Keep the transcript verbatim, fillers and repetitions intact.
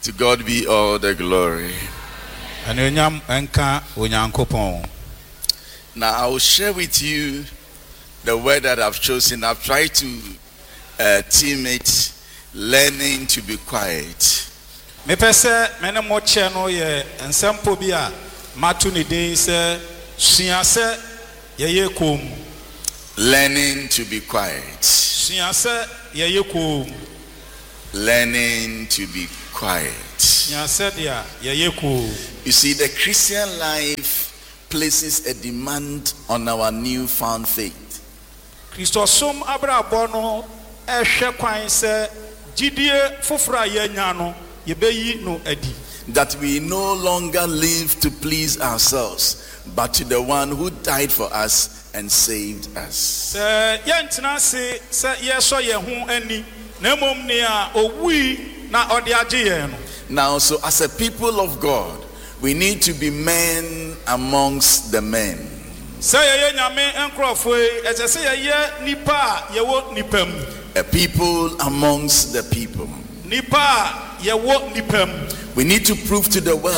To God be all the glory. Now I will share with you the word that I've chosen. I've tried to uh, team it, learning to be quiet. Learning to be quiet. Learning to be quiet. You see, the Christian life places a demand on our newfound faith. That we no longer live to please ourselves, but to the one who died for us and saved us. Now, so as a people of God, we need to be men amongst the men. A people amongst the people. We need to prove to the world